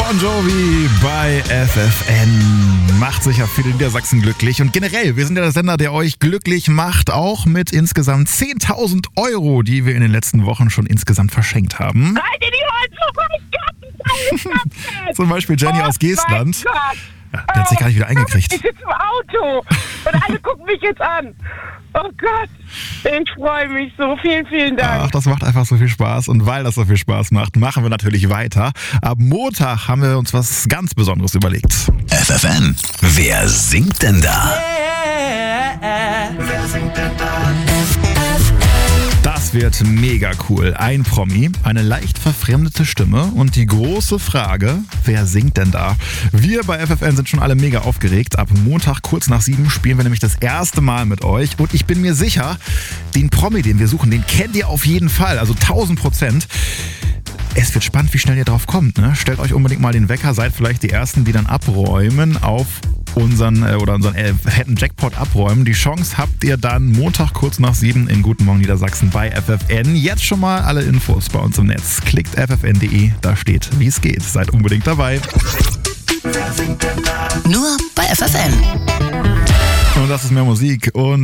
Bon Jovi bei FFN macht sicher viele Niedersachsen glücklich. Und generell, wir sind ja der Sender, der euch glücklich macht, auch mit insgesamt 10.000 Euro, die wir in den letzten Wochen schon insgesamt verschenkt haben. Zum Beispiel Jenny aus Geestland. Ja, der hat sich gar nicht wieder eingekriegt. Ich sitze im Auto und alle gucken mich jetzt an. Oh Gott, ich freue mich so. Vielen, vielen Dank. Ach, das macht einfach so viel Spaß. Und weil das so viel Spaß macht, machen wir natürlich weiter. Ab Montag haben wir uns was ganz Besonderes überlegt. FFN, wer singt denn da? Wer singt denn da? Das wird mega cool. Ein Promi, eine leicht verfremdete Stimme und die große Frage, wer singt denn da? Wir bei FFN sind schon alle mega aufgeregt. Ab Montag kurz nach 7 spielen wir nämlich das erste Mal mit euch. Und ich bin mir sicher, den Promi, den wir suchen, den kennt ihr auf jeden Fall. Also 1000%. Es wird spannend, wie schnell ihr drauf kommt. Ne? Stellt euch unbedingt mal den Wecker, seid vielleicht die Ersten, die dann abräumen auf unseren fetten Jackpot abräumen. Die Chance habt ihr dann Montag kurz nach 7 in Guten Morgen Niedersachsen bei FFN. Jetzt schon mal alle Infos bei uns im Netz. Klickt ffn.de, da steht, wie es geht. Seid unbedingt dabei. Nur bei FFN. Und das ist mehr Musik und